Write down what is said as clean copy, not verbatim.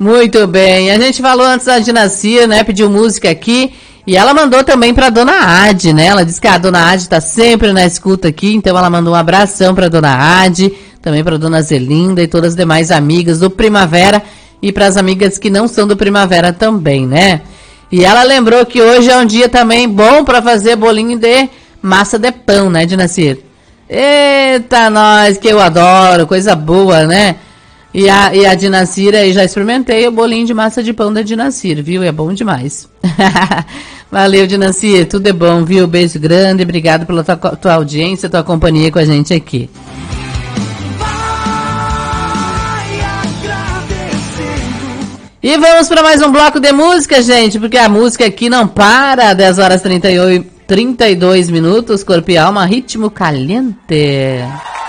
Muito bem. A gente falou antes da Dinacir, né? Pediu música aqui. E ela mandou também pra Dona Ade, né? Ela disse que a Dona Ade tá sempre na escuta aqui. Então ela mandou um abração pra Dona Ade, também pra Dona Zelinda e todas as demais amigas do Primavera. E pras amigas que não são do Primavera também, né? E ela lembrou que hoje é um dia também bom pra fazer bolinho de massa de pão, né, Dinacir? Eita, nós, que eu adoro, coisa boa, né? E a Dinacir aí, já experimentei o bolinho de massa de pão da Dinacir, viu? É bom demais. Valeu, Dinacir, tudo é bom, viu? Beijo grande, obrigado pela tua audiência, tua companhia com a gente aqui. E vamos para mais um bloco de música, gente, porque a música aqui não para. 10 horas 32 minutos, Corpo e Alma, ritmo caliente.